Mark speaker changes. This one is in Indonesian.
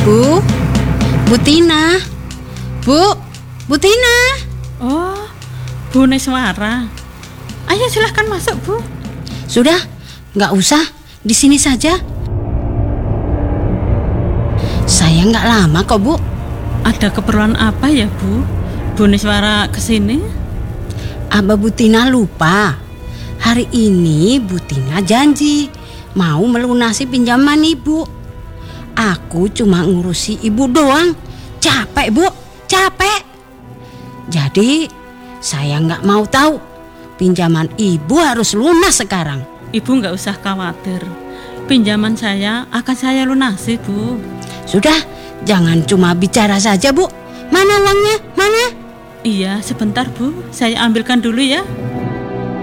Speaker 1: Bu, Bu Tina. Bu Tina.
Speaker 2: Oh, Bu Neswara. Ayo silahkan masuk, Bu.
Speaker 1: Sudah, nggak usah, di sini saja. Saya nggak lama kok, Bu.
Speaker 2: Ada keperluan apa ya, Bu? Bu Neswara kesini?
Speaker 1: Apa Bu Tina lupa? Hari ini Bu Tina janji mau melunasi pinjaman Ibu. Aku cuma ngurusi Ibu doang. Capek, Bu, capek. Jadi saya nggak mau tahu. Pinjaman Ibu harus lunas sekarang.
Speaker 2: Ibu nggak usah khawatir. Pinjaman saya akan saya lunasi, Bu.
Speaker 1: Sudah, jangan cuma bicara saja, Bu. Mana uangnya? Mana?
Speaker 2: Iya, sebentar, Bu. Saya ambilkan dulu ya.